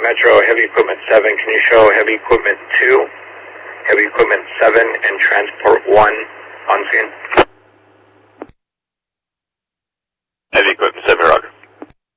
Metro Heavy Equipment 7, can you show Heavy Equipment 2, Heavy Equipment 7, and Transport 1